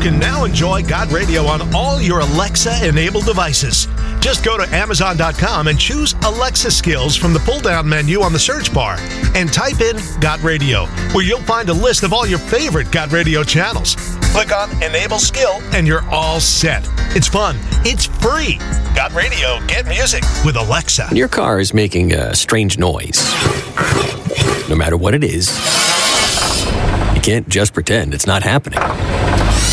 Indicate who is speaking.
Speaker 1: can now enjoy God Radio on all your Alexa-enabled devices. Just go to Amazon.com and choose Alexa Skills from the pull-down menu on the search bar and type in God Radio, where you'll find a list of all your favorite God Radio channels. Click on Enable Skill and you're all set. It's fun. It's free. God Radio, get music with Alexa.
Speaker 2: Your car is making a strange noise. No matter what it is, you can't just pretend it's not happening.